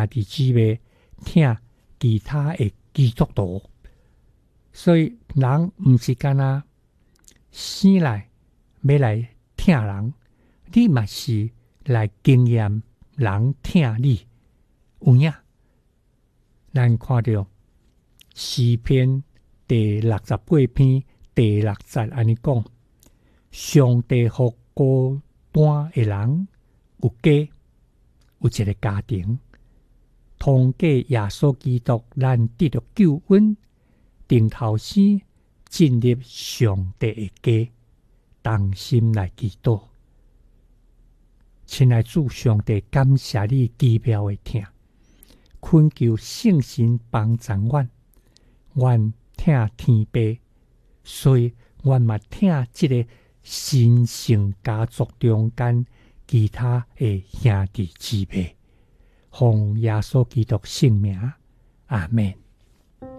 兄弟姊妹疼其他的基督徒。所以人毋是干那生来要来疼人，你嘛是来经验人疼你。有影，咱看到诗篇第68篇第6节安尼讲：上帝互孤单的人有家，有一个家庭，通过耶稣基督，咱得到救恩，顶头先进入上帝的家，同心来祈祷。亲爱主上帝，感谢你奇妙的疼，恳求圣神帮助阮，阮疼天父，所以阮嘛疼这个神圣家族中间其他的兄弟姊妹。奉耶稣基督圣名，阿们。